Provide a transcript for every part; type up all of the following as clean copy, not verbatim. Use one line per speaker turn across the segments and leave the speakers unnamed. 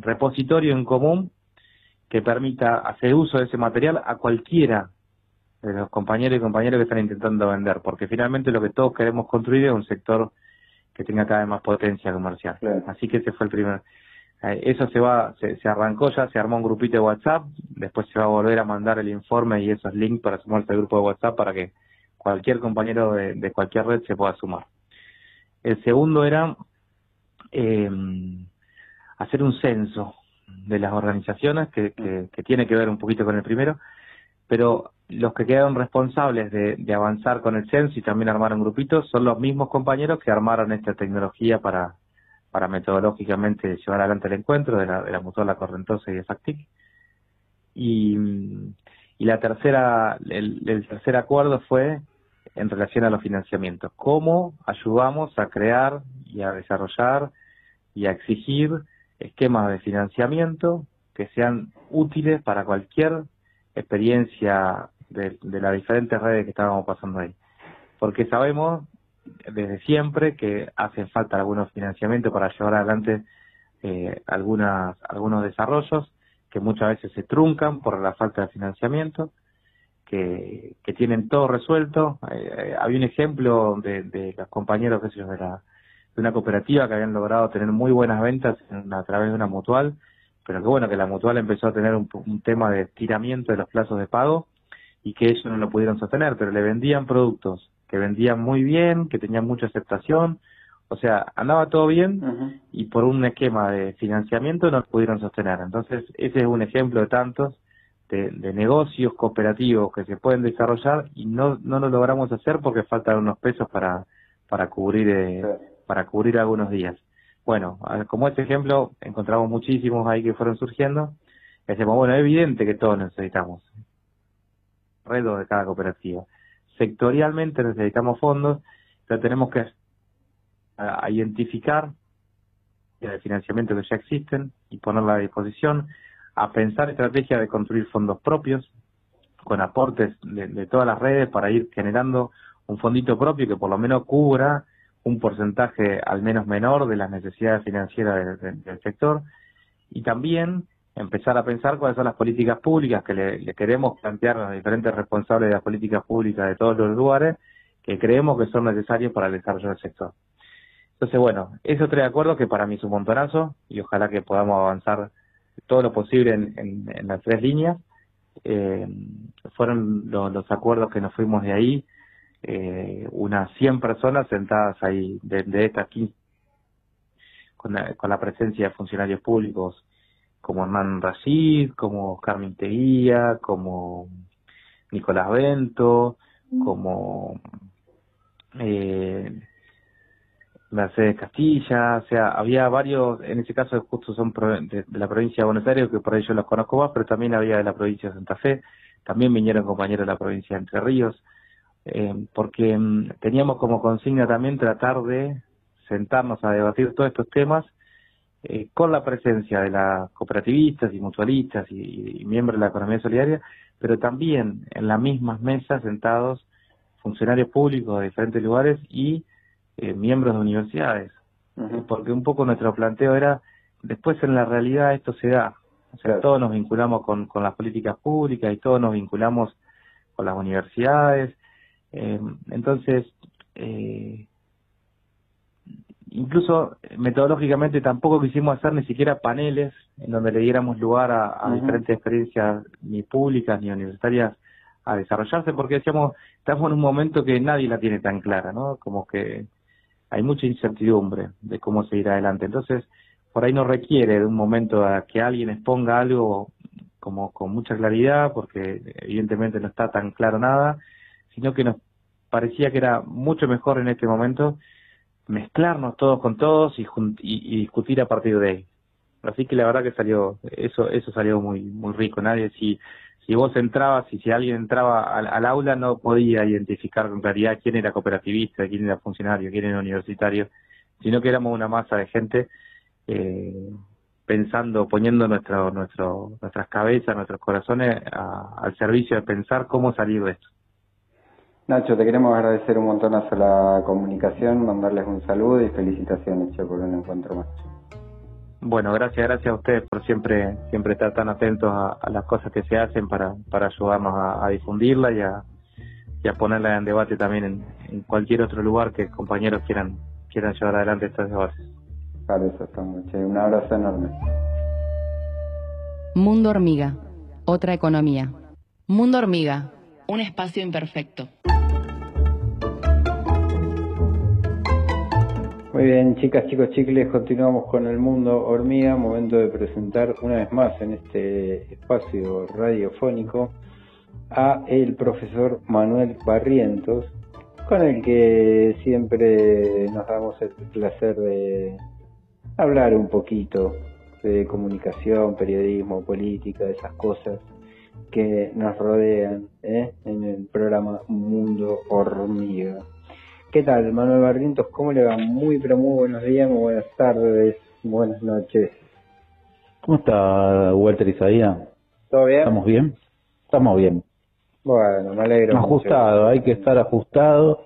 repositorio en común que permita hacer uso de ese material a cualquiera de los compañeros y compañeras que están intentando vender, porque finalmente lo que todos queremos construir es un sector que tenga cada vez más potencia comercial.
Claro.
Así que ese fue el primer. Eso se arrancó ya, se armó un grupito de WhatsApp, después se va a volver a mandar el informe y esos links para sumarse al grupo de WhatsApp para que cualquier compañero de cualquier red se pueda sumar. El segundo era hacer un censo de las organizaciones que tiene que ver un poquito con el primero, pero los que quedaron responsables de avanzar con el censo y también armar un grupito son los mismos compañeros que armaron esta tecnología para metodológicamente llevar adelante el encuentro de la Mutual La Correntosa y de FACTIC. Y la tercera, el tercer acuerdo fue en relación a los financiamientos. ¿Cómo ayudamos a crear y a desarrollar y a exigir esquemas de financiamiento que sean útiles para cualquier experiencia de las diferentes redes que estábamos pasando ahí? Porque sabemos desde siempre que hacen falta algunos financiamientos para llevar adelante algunos desarrollos que muchas veces se truncan por la falta de financiamiento, que tienen todo resuelto. Había un ejemplo de los compañeros, qué sé yo, de una cooperativa que habían logrado tener muy buenas ventas a través de una mutual, pero que bueno, que la mutual empezó a tener un tema de estiramiento de los plazos de pago y que ellos no lo pudieron sostener, pero le vendían productos que vendían muy bien, que tenían mucha aceptación, o sea, andaba todo bien y por un esquema de financiamiento no lo pudieron sostener. Entonces, ese es un ejemplo de tantos de negocios cooperativos que se pueden desarrollar y no lo logramos hacer porque faltan unos pesos para cubrir algunos días. Bueno, como este ejemplo, encontramos muchísimos ahí que fueron surgiendo. Y decimos, bueno, es evidente que todos necesitamos redes de cada cooperativa. Sectorialmente necesitamos fondos, pero tenemos que identificar el financiamiento que ya existen y ponerla a disposición, a pensar estrategias de construir fondos propios con aportes de todas las redes para ir generando un fondito propio que por lo menos cubra un porcentaje al menos menor de las necesidades financieras del sector, y también empezar a pensar cuáles son las políticas públicas que le queremos plantear a los diferentes responsables de las políticas públicas de todos los lugares que creemos que son necesarios para el desarrollo del sector. Entonces, bueno, esos tres acuerdos que para mí es un montonazo y ojalá que podamos avanzar todo lo posible en las tres líneas. Fueron los acuerdos que nos fuimos de ahí, unas 100 personas sentadas ahí de estas 15 con la presencia de funcionarios públicos como Hernán Rashid, como Carmen Teguía, como Nicolás Bento, como Mercedes Castilla, o sea, había varios, en ese caso justo son de la provincia de Buenos Aires, que por ahí yo los conozco más, pero también había de la provincia de Santa Fe, también vinieron compañeros de la provincia de Entre Ríos, porque teníamos como consigna también tratar de sentarnos a debatir todos estos temas con la presencia de las cooperativistas y mutualistas y miembros de la economía solidaria, pero también en las mismas mesas sentados funcionarios públicos de diferentes lugares y miembros de universidades, porque un poco nuestro planteo era, después en la realidad esto se da, o sea, todos nos vinculamos con las políticas públicas y todos nos vinculamos con las universidades, entonces incluso metodológicamente tampoco quisimos hacer ni siquiera paneles en donde le diéramos lugar a diferentes experiencias ni públicas ni universitarias a desarrollarse, porque decíamos, estamos en un momento que nadie la tiene tan clara, ¿no? Como que hay mucha incertidumbre de cómo seguir adelante. Entonces, por ahí no requiere de un momento a que alguien exponga algo como con mucha claridad, porque evidentemente no está tan claro nada, sino que nos parecía que era mucho mejor en este momento mezclarnos todos con todos y discutir a partir de ahí. Así que la verdad que eso salió muy rico. Nadie, si vos entrabas y si alguien entraba al aula no podía identificar con claridad quién era cooperativista, quién era funcionario, quién era universitario, sino que éramos una masa de gente pensando, poniendo nuestras cabezas, nuestros corazones al servicio de pensar cómo salir de esto.
Nacho, te queremos agradecer un montonazo la comunicación, mandarles un saludo y felicitaciones, che, por un encuentro más.
Bueno, gracias a ustedes por siempre estar tan atentos a las cosas que se hacen para ayudarnos a difundirla y a ponerla en debate también en cualquier otro lugar que compañeros quieran llevar adelante estos debates.
Para eso estamos, che. Un abrazo enorme.
Mundo Hormiga, otra economía. Mundo Hormiga, un espacio imperfecto.
Muy bien, chicas, chicos, chicles, continuamos con el Mundo Hormiga. Momento de presentar una vez más en este espacio radiofónico a el profesor Manuel Barrientos, con el que siempre nos damos el placer de hablar un poquito de comunicación, periodismo, política, de esas cosas que nos rodean en el programa Mundo Hormiga. ¿Qué tal, Manuel Barrientos? ¿Cómo le va? Muy, pero muy buenos días, muy buenas tardes, buenas noches.
¿Cómo está Walter Isaías?
¿Todo bien?
¿Estamos bien? Estamos bien.
Bueno, me alegro.
Ajustado, hay que estar ajustado,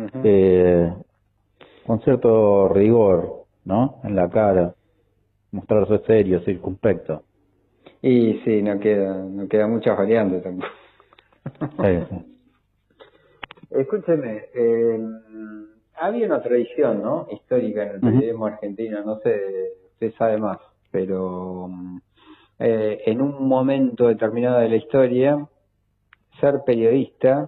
con cierto rigor, ¿no? En la cara, mostrarse serio, circunspecto.
Y sí, no queda muchas variantes tampoco.
Sí.
Escúcheme, había una tradición, ¿no? Histórica en el periodismo argentino, no sé, usted sabe más, pero en un momento determinado de la historia, ser periodista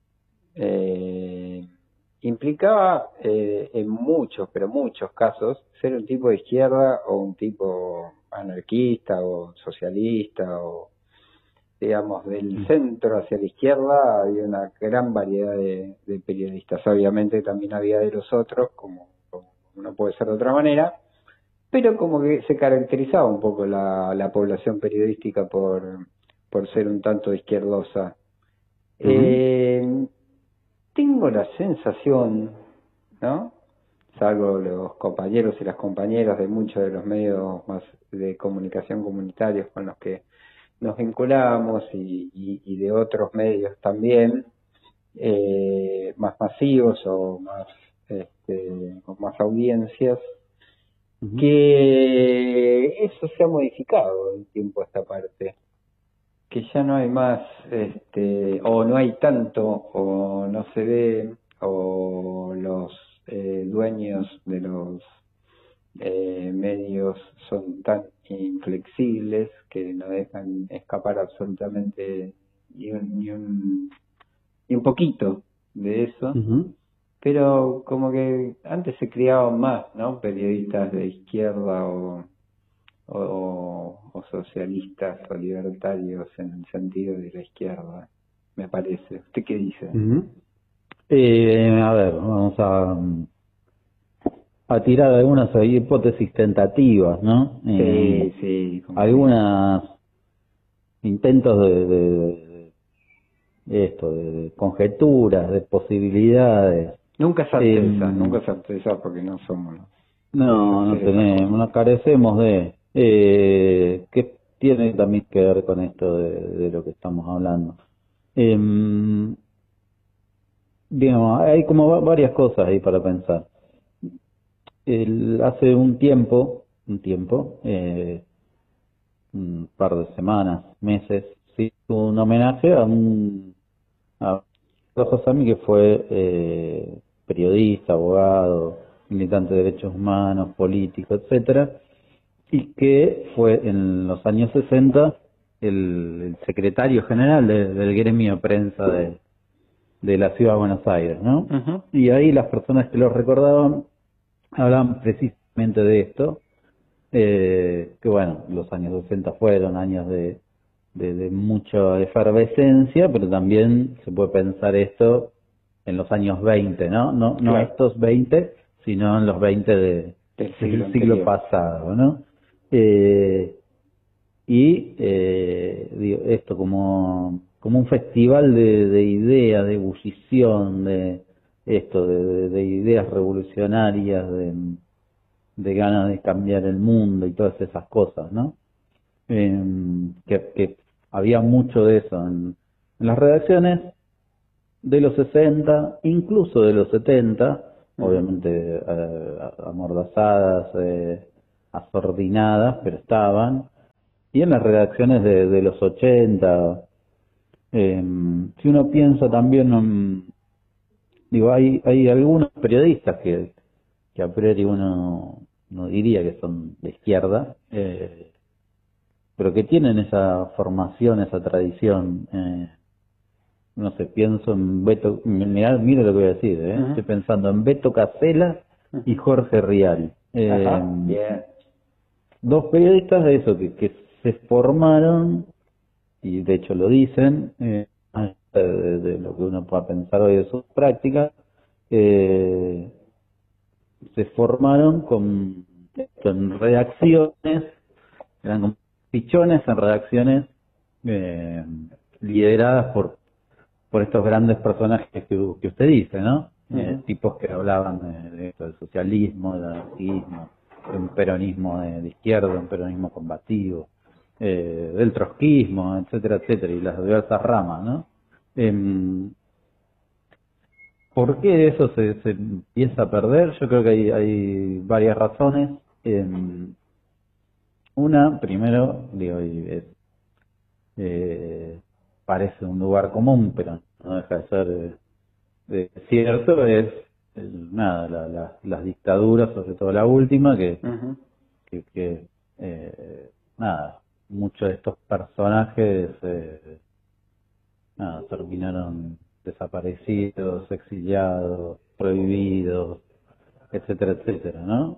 implicaba en muchos, pero muchos casos, ser un tipo de izquierda o un tipo anarquista o socialista o, digamos, del centro hacia la izquierda. Había una gran variedad de periodistas. Obviamente también había de los otros, como no puede ser de otra manera, pero como que se caracterizaba un poco la población periodística por ser un tanto izquierdosa. Tengo la sensación, ¿no? Salvo los compañeros y las compañeras de muchos de los medios más de comunicación comunitarios con los que nos vinculamos y de otros medios también, más masivos o más con más audiencias, que eso se ha modificado en tiempo a esta parte, que ya no hay más, o no hay tanto, o no se ve, o los dueños de los medios son tan inflexibles que no dejan escapar absolutamente ni un poquito de eso. Pero como que antes se criaban más, ¿no? Periodistas de izquierda o socialistas o libertarios en el sentido de la izquierda, me parece. ¿Usted qué dice?
A ver, vamos a tirar algunas hipótesis tentativas, ¿no?
Sí.
Algunas intentos de conjeturas, de posibilidades.
Nunca certeza porque no somos.
No tenemos, no carecemos de. ¿Qué tiene también que ver con esto de lo que estamos hablando? Digamos, hay como varias cosas ahí para pensar. Hace un par de semanas, meses, sí, un homenaje a Josami, que fue periodista, abogado, militante de derechos humanos, político, etcétera, y que fue en los años 60 el secretario general del gremio de prensa de la ciudad de Buenos Aires, ¿no? Y ahí las personas que lo recordaban hablaban precisamente de esto, que bueno, los años 60 fueron años de mucha efervescencia, pero también se puede pensar esto en los años 20, ¿no? No claro. Estos 20, sino en los 20 del siglo pasado, ¿no? Digo, esto como un festival de ideas, de ebullición, de ideas revolucionarias, de ganas de cambiar el mundo y todas esas cosas, ¿no? Que había mucho de eso en las redacciones de los 60, incluso de los 70, obviamente amordazadas, asordinadas, pero estaban, y en las redacciones de los 80. Si uno piensa también, digo, hay algunos periodistas que a priori uno no diría que son de izquierda, pero que tienen esa formación, esa tradición. No sé, pienso en Beto, mira lo que voy a decir, estoy pensando en Beto Casella y Jorge Rial.
Bien.
Dos periodistas de eso, que se formaron, y de hecho lo dicen, de lo que uno pueda pensar hoy de sus prácticas, se formaron con redacciones, eran como pichones en redacciones lideradas por estos grandes personajes que usted dice, ¿no? Tipos que hablaban de esto, del socialismo, del anarquismo, de un peronismo de izquierda, un peronismo combativo, del trotskismo, etcétera, etcétera, y las diversas ramas, ¿no? ¿Por qué eso se empieza a perder? Yo creo que hay varias razones. Una, primero, digo, parece un lugar común, pero no deja de ser cierto, es las dictaduras, sobre todo la última, que muchos de estos personajes terminaron desaparecidos, exiliados, prohibidos, etcétera, etcétera, ¿no?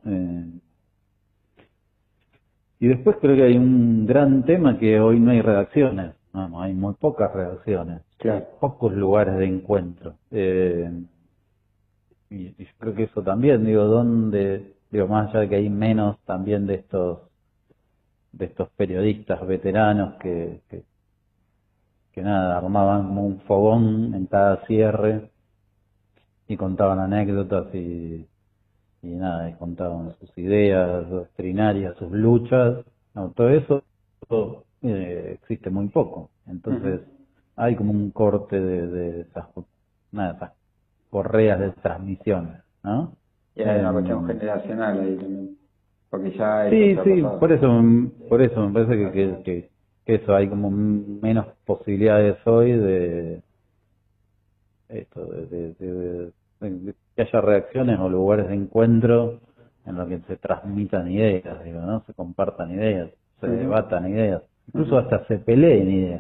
Y después creo que hay un gran tema que hoy no hay redacciones, no, hay muy pocas redacciones,
Claro.
pocos lugares de encuentro. Y creo que eso también, digo, más allá de que hay menos también de estos periodistas veteranos que nada, armaban como un fogón en cada cierre y contaban anécdotas y contaban sus ideas doctrinarias, sus luchas, no, todo eso existe muy poco. Entonces hay como un corte de esas correas de transmisiones, ¿no?
Y hay una cuestión generacional ahí también, porque ya
sí,
eso se ha pasado.
por eso me parece que eso, hay como menos posibilidades hoy de esto, de que haya reacciones o lugares de encuentro en los que se transmitan ideas, digo, ¿no? Se compartan ideas, se debatan ideas, incluso hasta se peleen ideas.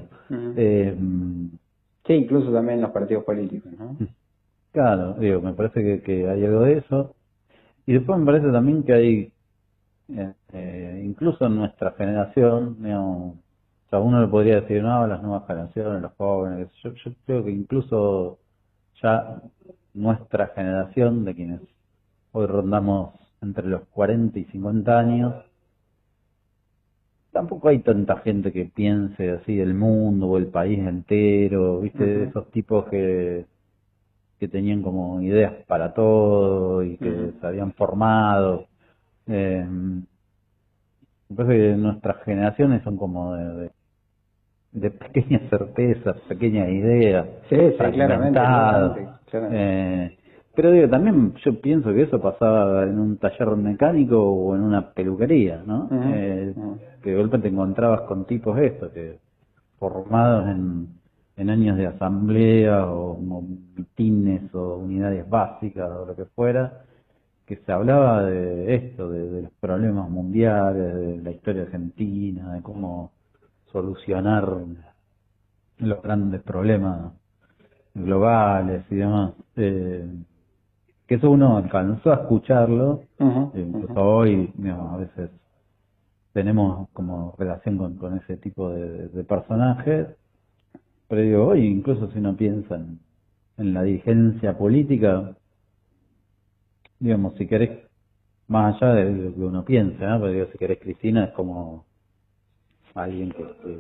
Sí, incluso también en los partidos políticos, ¿no?
Claro, digo, me parece que hay algo de eso. Y después me parece también que hay, incluso en nuestra generación, digamos, o sea, uno le podría decir, no, las nuevas generaciones, los jóvenes, yo creo que incluso ya nuestra generación, de quienes hoy rondamos entre los 40 y 50 años, tampoco hay tanta gente que piense así el mundo o el país entero, ¿viste? Esos tipos que tenían como ideas para todo y que se habían formado. Me parece que nuestras generaciones son como de pequeñas certezas, pequeñas ideas,
Sí,
fragmentadas. Pero digo, también yo pienso que eso pasaba en un taller mecánico o en una peluquería, ¿no? Que de golpe te encontrabas con tipos estos, que formados en años de asamblea o mitines o unidades básicas o lo que fuera, que se hablaba de esto, de los problemas mundiales, de la historia argentina, de cómo solucionar los grandes problemas globales y demás. Que eso uno alcanzó a escucharlo, incluso hoy, digamos, a veces tenemos como relación con ese tipo de personajes, pero digo, hoy incluso si uno piensa en la dirigencia política, digamos, si querés, más allá de lo que uno piensa, ¿no? Pero digo, si querés, Cristina es como alguien que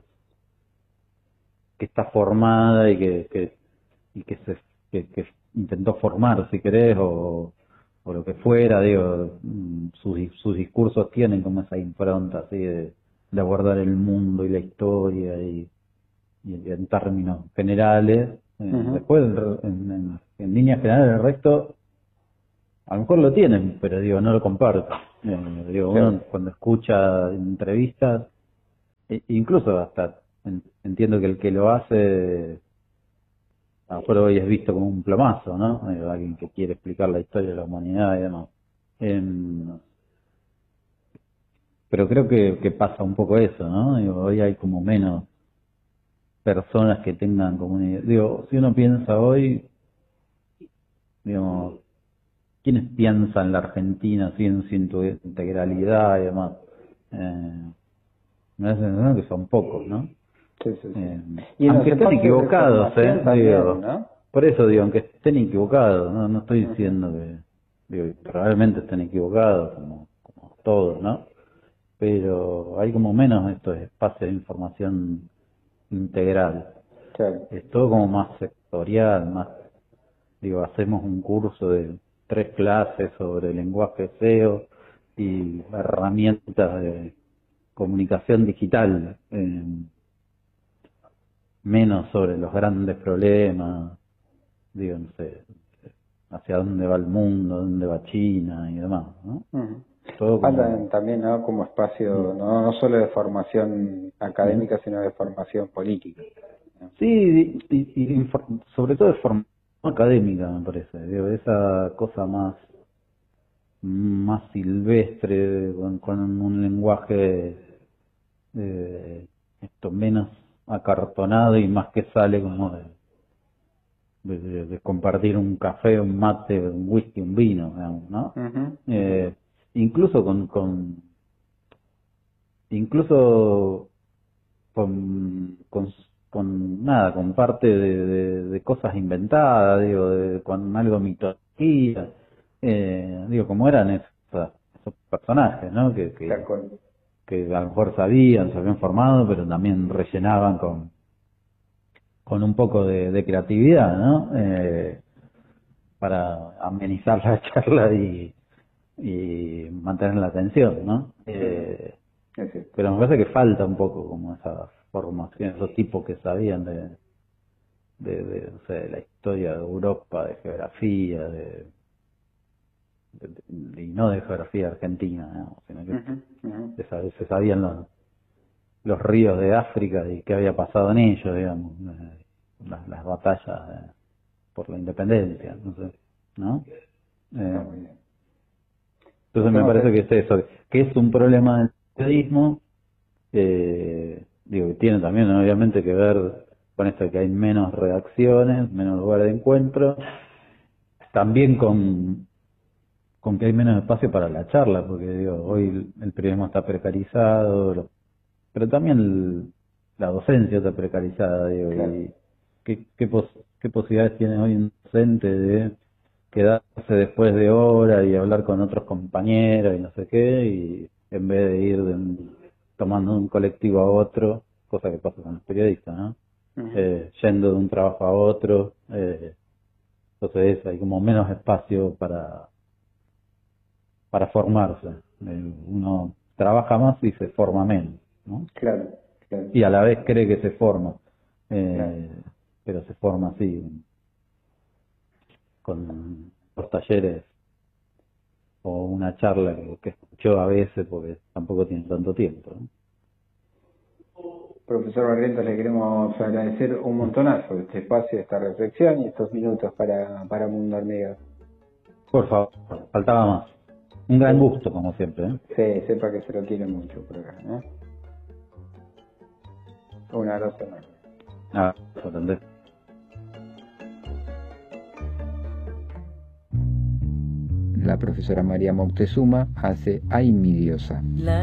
está formada y que intentó formar, si querés, o lo que fuera, digo, sus discursos tienen como esa impronta así de abordar el mundo y la historia y en términos generales. Después, en líneas generales, el resto a lo mejor lo tienen, pero digo, no lo comparto. Digo, uno cuando escucha entrevistas, incluso hasta entiendo que el que lo hace, a lo mejor hoy es visto como un plomazo, ¿no? Alguien que quiere explicar la historia de la humanidad y demás. Pero creo que pasa un poco eso, ¿no? Digo, hoy hay como menos personas que tengan comunidad. Digo, si uno piensa hoy, digamos, ¿quiénes piensan la Argentina así en su integralidad y demás? Me hace sensación que son pocos, ¿no?
Sí, sí, sí.
Y aunque estén equivocados,
también,
digo,
¿no?
por eso digo, aunque estén equivocados, no estoy diciendo que, digo, probablemente estén equivocados, como todos, ¿no? Pero hay como menos estos espacios de información integral.
Claro.
Es todo como más sectorial, más, digo, hacemos un curso de 3 clases sobre lenguaje SEO y herramientas de comunicación digital, menos sobre los grandes problemas, digo, no sé, hacia dónde va el mundo, dónde va China y demás, ¿no? Todo
Faltan también, ¿no? Como espacio, no solo de formación académica, sino de formación política.
Sí, y sobre todo de formación académica, me parece, digo, esa cosa más silvestre, con un lenguaje esto menos acartonado y más que sale como de compartir un café, un mate, un whisky, un vino, digamos, ¿no? Incluso incluso con parte de cosas inventadas, digo, con algo mitología, digo, como eran esos personajes, ¿no? Que a lo mejor se habían formado, pero también rellenaban con un poco de creatividad, ¿no? Para amenizar la charla y mantener la atención, ¿no? Pero me parece que falta un poco como esa formación, esos tipos que sabían de no sé, de la historia de Europa, de geografía, y no de geografía argentina, ¿no? Sino que se sabían los ríos de África y qué había pasado en ellos, digamos, las batallas por la independencia, no sé, ¿no? Entonces me parece que es eso, que es un problema del periodismo, digo, que tiene también obviamente que ver con esto de que hay menos redacciones, menos lugares de encuentro, también con que hay menos espacio para la charla, porque digo, hoy el periodismo está precarizado, pero también la docencia está precarizada, digo, claro. Y ¿qué posibilidades tiene hoy un docente de quedarse después de hora y hablar con otros compañeros y no sé qué, y en vez de ir tomando un colectivo a otro, cosa que pasa con los periodistas, ¿no? Yendo de un trabajo a otro, entonces hay como menos espacio para formarse. Uno trabaja más y se forma menos, ¿no?
Claro.
Y a la vez cree que se forma, pero se forma así, con los talleres o una charla que escuchó a veces porque tampoco tiene tanto tiempo, ¿no?
Profesor Barrientos, le queremos agradecer un montonazo este espacio, esta reflexión y estos minutos para Mundo Hormiga.
Por favor, faltaba más. Un gran gusto, como siempre, ¿eh?
Sí, sepa que se lo quiere mucho por acá, ¿eh? Un abrazo enorme.
Entendés.
La profesora María Moctezuma hace Ay mi diosa.